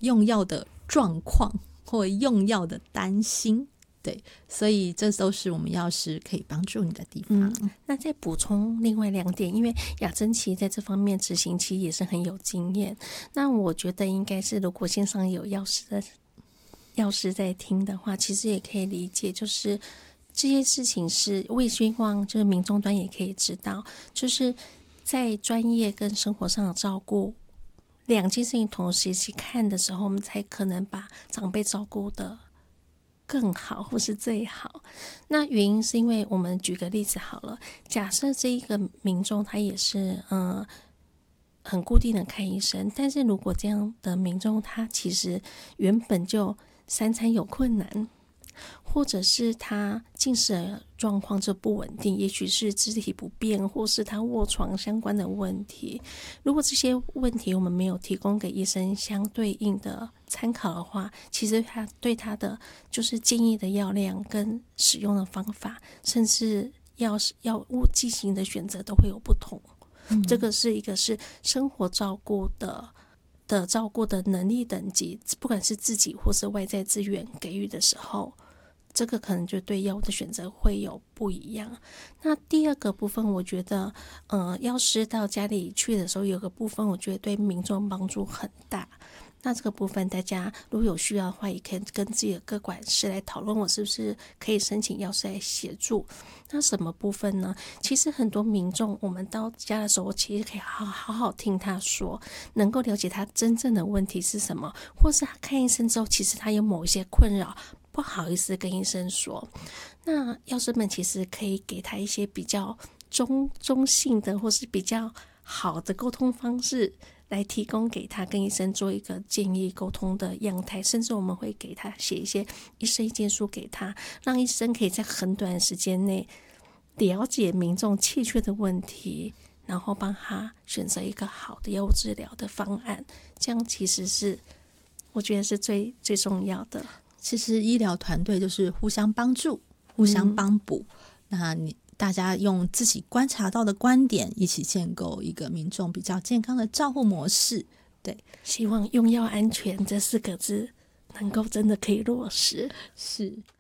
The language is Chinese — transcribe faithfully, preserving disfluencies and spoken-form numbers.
用药的状况或用药的担心。对，所以这都是我们药师可以帮助你的地方。 嗯，那再补充另外两点，因为雅珍其实在这方面执行其实也是很有经验。那我觉得应该是，如果线上有药师的药师在听的话，其实也可以理解，就是这些事情是我也希望就是民众端也可以知道，就是在专业跟生活上的照顾两件事情同时一起看的时候，我们才可能把长辈照顾的更好或是最好。那原因是因为我们举个例子好了，假设这一个民众他也是呃很固定的看医生，但是如果这样的民众他其实原本就三餐有困难，或者是他进食的状况就不稳定，也许是肢体不便，或是他卧床相关的问题。如果这些问题我们没有提供给医生相对应的参考的话，其实他对他的就是建议的药量跟使用的方法，甚至药药物剂型的选择都会有不同。嗯、这个是一个是生活照顾的的照顾的能力等级，不管是自己或是外在资源给予的时候，这个可能就对药物的选择会有不一样。那第二个部分，我觉得呃，药师到家里去的时候，有个部分我觉得对民众帮助很大。那这个部分大家如果有需要的话，也可以跟自己的个管师来讨论，我是不是可以申请药师来协助。那什么部分呢？其实很多民众我们到家的时候，其实可以好好好听他说，能够了解他真正的问题是什么，或是他看医生之后其实他有某一些困扰，不好意思跟医生说。那药师们其实可以给他一些比较中中性的或是比较好的沟通方式，来提供给他跟医生做一个建议沟通的样态，甚至我们会给他写一些医生意见书给他，让医生可以在很短的时间内了解民众欠缺的问题，然后帮他选择一个好的药物治疗的方案。这样其实是我觉得是最最重要的。 其实医疗团队就是互相帮助，互相帮补、嗯、那你大家用自己观察到的观点一起建构一个民众比较健康的照护模式。对， 希望用药安全这四个字能够真的可以落实。 是。